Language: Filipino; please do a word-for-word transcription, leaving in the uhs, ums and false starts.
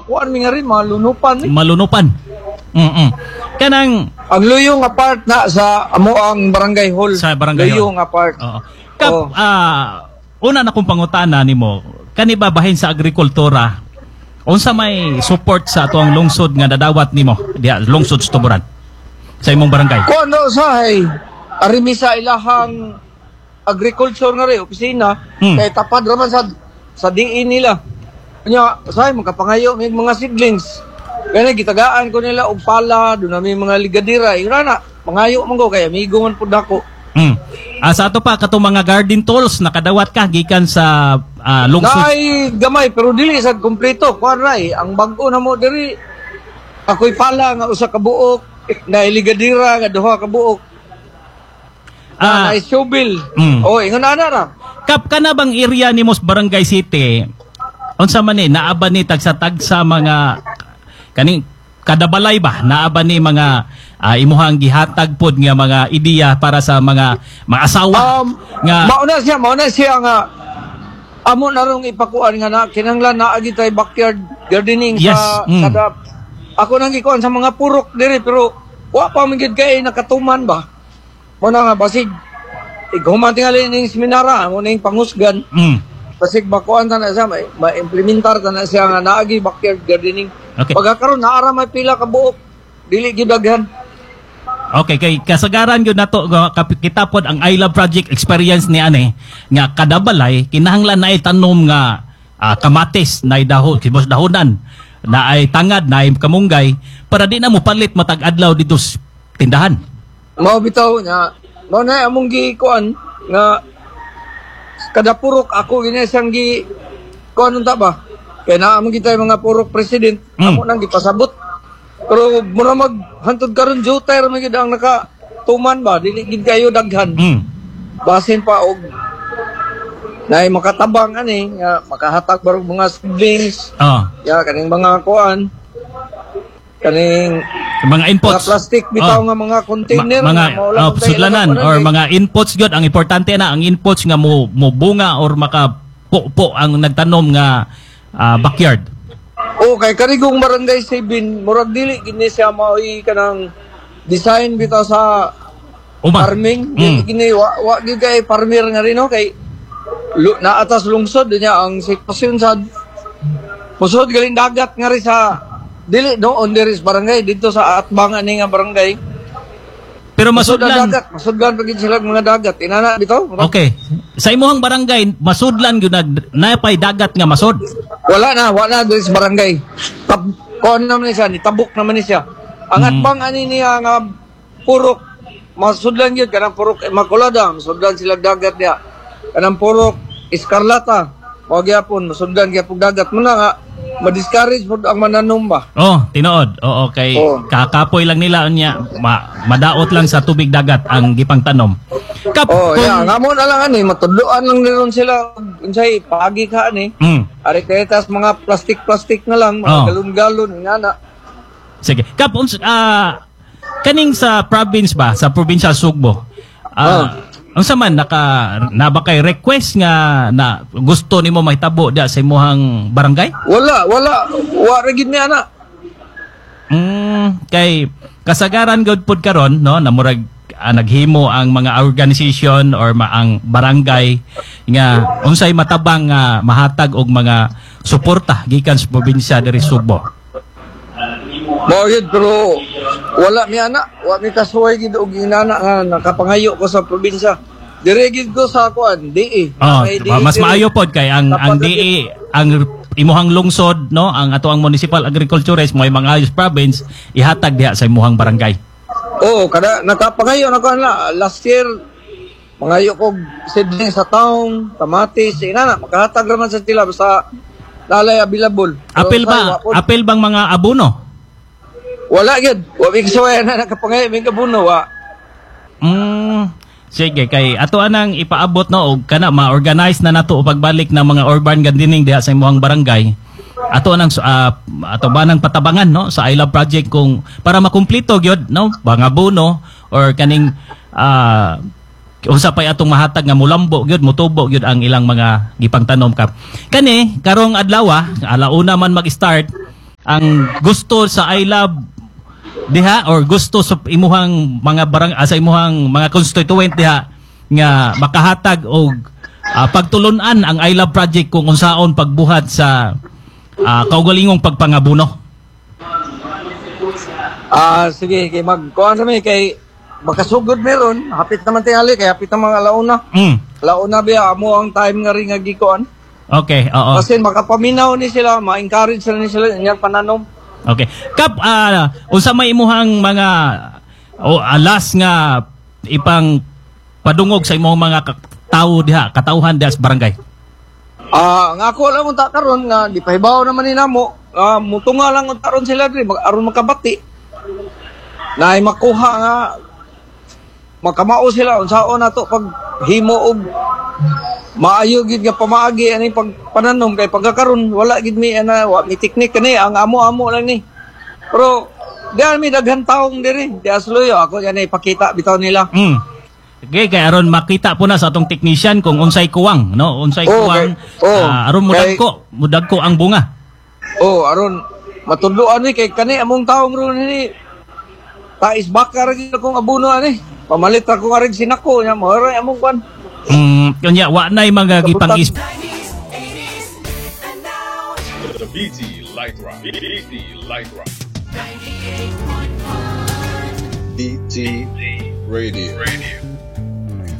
kuan mi nga rin malunupan eh. Malunupan. Mm -mm. Kanang ang luyo nga part na sa amo ang barangay hall. Sa barangay luyo hall. nga part. Oo. Kap, oh. ah, una na kong pangutana nimo, kani ba bahin sa agrikultura? Unsa may support sa atong lungsod nga dadawat nimo diha lungsod sa Tuburan sa imong barangay? Kuan daw sahay arimi sa ilahang agriculture nga rin opisina hmm. kay tapad raman sa sa D E nila. Kanya sahay magkapangayo may mga siblings. Kaya gitagaan ko nila og pala, doon na may mga ligadira. Ina na, pangayo man ko, kaya amigo man po dako. Mm. Ah, sa ato pa, katong mga garden tools, nakadawat ka, gikan sa uh, lungsod? Naay gamay, pero dili sa kompleto. Kuwaray, ang bago na mo diri, ako'y pala nga usa ka buok, naay ligadira nga duha ka buok. Ah, naay shovel. Mm. O, ingon na na. Kap, ka na bang area ni Mos Barangay City, unsa man ni, naaba ni tag-sa-tag sa mga kaning kadabalay ba naaba ni mga uh, imuhang gihatag pod nga mga ideya para sa mga mga asawa um, nga mauna siya mauna siya nga amo na rong ipakuan nga na kinahanglan naa gitay backyard gardening yes. sa mm. kada ako nang gikuan sa mga purok diri pero wa pa man gid kay nakatuman ba mo na nga basig ighuman tingali ning seminara mo ning pangusgan mm. basig bakuan ta na siya ma-implementar ta na siya nga naagi backyard gardening. Okay. Pagkakaroon naara may pila ka buok dili gyud daghan. Okay, kay kasagaran gyud nato kita pod ang I Love Project experience ni ane nga kada balay kinahanglan na itanom nga uh, kamatis na dahon, kibos dahonan, na ay tangad na ay kamunggay para di na mo palit matag adlaw dito sa tindahan. Mao bitaw nya, mao na among gikuan nga kada purok ako gini siyang gi kuan unta ba? Kaya naamon kita yung mga purok president, mm. amo nang gipasabot. Pero mura mag hantod karon juter man gid ang nakatuman ba, dili gid kayo daghan. Mm. Basin pa og naay makatabang ani nga makahatag barog mga siblings. Oh. Ya kaning mga kuan kaning mga inputs, mga plastic bitaw oh. nga mga container Ma- mga uh, sudlanan or mga inputs gyud ang importante na ang inputs nga mo mo bunga or maka po, po ang nagtanom nga uh, backyard. Oh, kay karigong barangay seven murag dili gini siya maoy kanang design bitaw sa Uma. farming mm. gini wa, wa gyud kay farmer nga rin no kay lu, na atas lungsod niya ang sitwasyon sa pusod galing dagat nga rin sa dili doon diri sa barangay dito sa atbangan ni nga barangay. Pero masudlan dagat, masudlan pagid sila mga dagat. Inana bitaw. Okay. Sa imuhang barangay masudlan gyud napay dagat nga masud. Wala na, wala diri sa barangay. Tab kon naman siya, ni tabok naman siya. Ang hmm. atbangan ni niya nga purok masudlan gyud kanang purok Immaculada, masudlan sila dagat dia. Kanang purok Escarlata, wa gyapon masudlan gyapon dagat mo na nga ma-discourage mo ang mananom ba? Oh, tinuod. Oo, kay oh. kakapoy lang nila niya, ma madaot lang sa tubig dagat ang gipang tanom. Kap, oh, kung... yeah, nga mo na lang ani, matudloan lang niron sila unsay pagi ka ani. Mm. Ari tetas mga plastic-plastic na lang, mga oh. galon-galon nga na. Sige. Kap, uns uh, kaning sa province ba, sa probinsya Sugbo. Ah, uh, oh. Unsa man naka naba kay request nga na gusto nimo mahitabo da sa imong barangay? Wala, wala. Wa ra gid ni ana. Mm, kay kasagaran gud pod karon no na murag uh, naghimo ang mga organization or ma ang barangay nga unsay matabang nga uh, mahatag og mga suporta gikan sa probinsya diri Sugbo. Mao gid pero wala mi ana, wa mi kasuway gid og inana nga nakapangayo ko sa probinsya. Dire gid ko sa kuan, D E. Oh, mas maayo pod kay ang ang D E ang imuhang lungsod no, ang ato ang municipal agriculturist mo mga ayos province ihatag diha sa imuhang barangay. Oo, kada nakapangayo na kuan la last year mangayo ko seedling sa taong, kamatis, inana makahatag raman sa tila basta lalay available. Apil ba? Apil bang mga abono? Wala gid. Wa mi kasuway na nakapangayo mi kabuno wa. Mm, sige kay ato anang ipaabot no og kana ma-organize na nato pagbalik ng mga urban gardening diha sa imong barangay. Ato anang uh, ato ba nang patabangan no sa I Love Project kung para makumpleto gyud no mga abono or kaning uh, usa pay atong mahatag nga mulambo gyud mutubo gyud ang ilang mga gipangtanom kap. Kani karong adlaw alauna man mag-start ang gusto sa I Love diha or gusto sa imuhang mga barang ah, sa imuhang mga constituent diha nga makahatag og ah, pagtulunan ang I Love project kung unsaon pagbuhat sa ah, kaugalingong pagpangabuno. Ah, sige, kay magkuhan kami kay makasugod meron, hapit naman tingali kay hapit na mga launa. Mm. Launa biya amo ang time nga ring nga gikuan. Okay, oo. Kasi makapaminaw ni sila, ma-encourage na ni sila inyang pananom. Okay. Kap, ah, unsa may imuhang mga o alas nga ipang padungog sa imong mga ka- tao diha, katauhan diha sa barangay? Ah, nga ako lang unta karon nga di pahibaw naman ni namo. Ah, mutunga lang unta ron sila diri mag aron makabati. Na ay makuha nga makamao sila unsaon nato pag himo og maayo gid nga pamaagi ani pag pananom kay pagkakaron wala gid mi ana wa mi teknik kani ang amo-amo lang ni. Pero diyan mi daghan taong diri, di asloyo ako yan ipakita bitaw nila. Mm. Okay, kay aron makita po na sa atong technician kung unsay kuwang, no? Unsay Oo, kuwang kay- oo. ah, aron mudagko, mudagko ang bunga. Oh, aron matudloan ni kay kani among taong ron ni tais bakar gyud akong abuno ani. Pamalit ako nga rin sinako nya mo ray among kwan. Mm, kunya wa nay mga gipang is The B T Light Rock. B T Light Rock. B T Radio. Radio.